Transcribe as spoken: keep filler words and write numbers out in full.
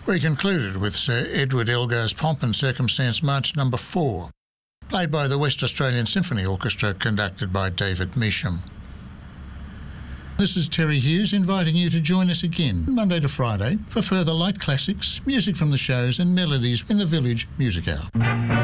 We concluded with Sir Edward Elgar's Pomp and Circumstance March number four, played by the West Australian Symphony Orchestra, conducted by David Measham. This is Terry Hughes inviting you to join us again Monday to Friday for further light classics, music from the shows and melodies in the Village Music Hour.